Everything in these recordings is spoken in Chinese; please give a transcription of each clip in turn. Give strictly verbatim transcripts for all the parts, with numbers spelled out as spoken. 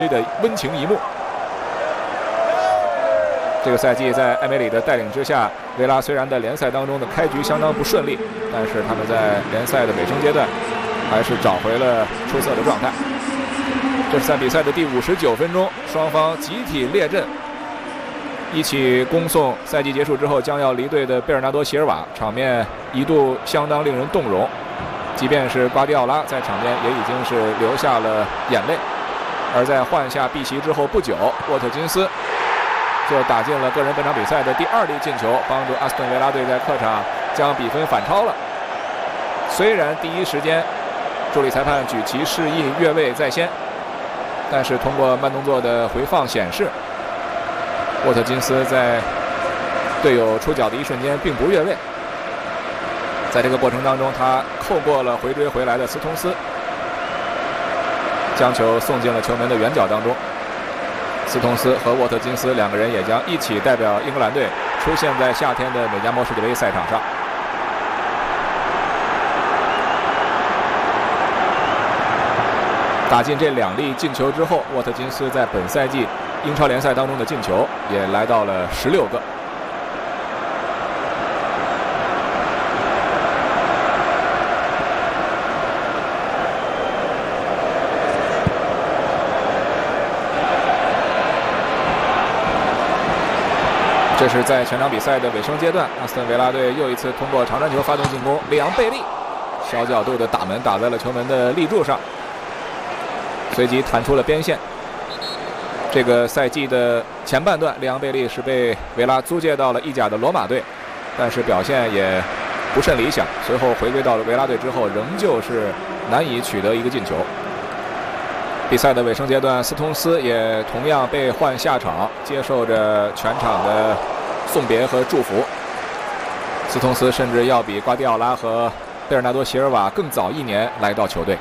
的温情一幕。这个赛季在艾梅里的带领之下，维拉虽然在联赛当中的开局相当不顺利，但是他们在联赛的尾声阶段还是找回了出色的状态。这是在比赛的第五十九分钟，双方集体列阵，一起恭送赛季结束之后将要离队的贝尔纳多·席尔瓦，场面一度相当令人动容。即便是瓜迪奥拉在场边也已经是流下了眼泪。而在换下碧玺之后不久，沃特金斯就打进了个人本场比赛的第二粒进球，帮助阿斯顿维拉队在客场将比分反超了。虽然第一时间助理裁判举旗示意越位在先，但是通过慢动作的回放显示，沃特金斯在队友出脚的一瞬间并不越位。在这个过程当中，他扣过了回追回来的斯通斯，将球送进了球门的远角当中。斯通斯和沃特金斯两个人也将一起代表英格兰队出现在夏天的美加墨世界杯赛场上。打进这两粒进球之后，沃特金斯在本赛季英超联赛当中的进球也来到了十六个。这是在全场比赛的尾声阶段，阿斯顿维拉队又一次通过长传球发动进攻，里昂贝利小角度的打门打在了球门的立柱上，随即弹出了边线。这个赛季的前半段，里昂贝利是被维拉租借到了意甲的罗马队，但是表现也不甚理想，随后回归到了维拉队之后，仍旧是难以取得一个进球。比赛的尾声阶段，斯通斯也同样被换下场，接受着全场的送别和祝福。斯通斯甚至要比瓜迪奥拉和贝尔纳多·席尔瓦更早一年来到球队。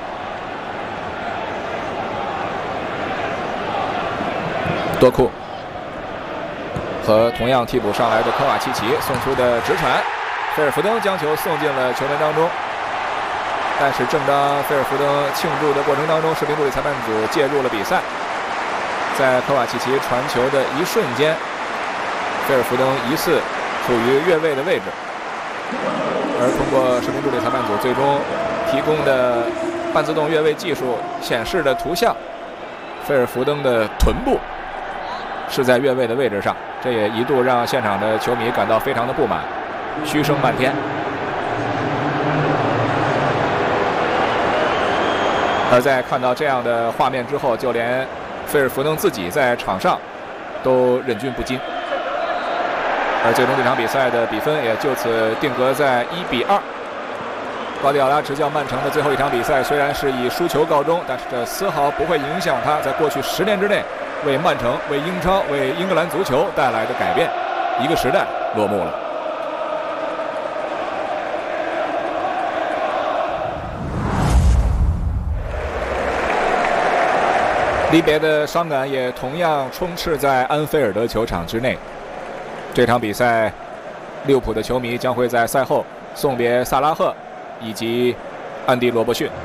多库和同样替补上来的科瓦契奇送出的直传，菲尔福登将球送进了球门当中。但是正当菲尔福登庆祝的过程当中，视频助理裁判组介入了比赛。在科瓦契奇传球的一瞬间，菲尔福登疑似处于越位的位置，而通过视频助理裁判组最终提供的半自动越位技术显示的图像，菲尔福登的臀部是在越位的位置上，这也一度让现场的球迷感到非常的不满，嘘声漫天。而在看到这样的画面之后，就连菲尔福登自己在场上都忍俊不禁。而最终这场比赛的比分也就此定格在一比二。瓜迪奥拉执教曼城的最后一场比赛虽然是以输球告终，但是这丝毫不会影响他在过去十年之内为曼城、为英超、为英格兰足球带来的改变。一个时代落幕了。离别的伤感也同样充斥在安菲尔德球场之内。这场比赛，利物浦的球迷将会在赛后送别萨拉赫以及安迪·罗伯逊。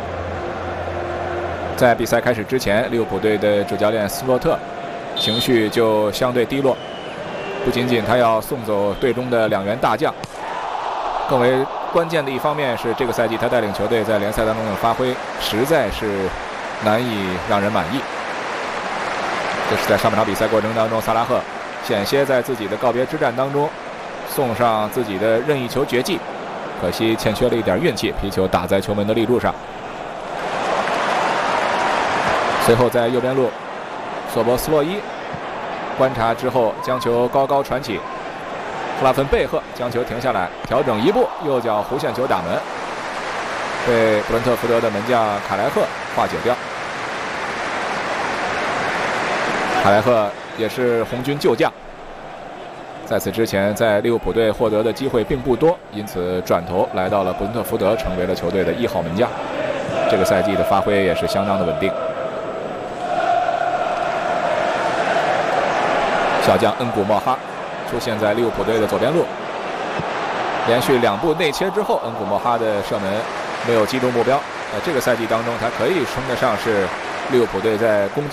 在比赛开始之前，利物浦队的主教练斯洛特情绪就相对低落，不仅仅他要送走队中的两员大将，更为关键的一方面是这个赛季他带领球队在联赛当中的发挥实在是难以让人满意。这是在上半场比赛过程当中，萨拉赫险些在自己的告别之战当中送上自己的任意球绝技，可惜欠缺了一点运气，皮球打在球门的立柱上。随后在右边路，索博斯洛伊观察之后将球高高传起，克拉芬贝赫将球停下来，调整一步，右脚弧线球打门，被布伦特福德的门将卡莱赫化解掉。卡莱赫也是红军旧将，在此之前在利物浦队获得的机会并不多，因此转头来到了布伦特福德，成为了球队的一号门将。这个赛季的发挥也是相当的稳定。小将恩古莫哈出现在利物浦队的左边路，连续两步内切之后，恩古莫哈的射门没有击中目标。在这个赛季当中，他可以称得上是利物浦队在攻击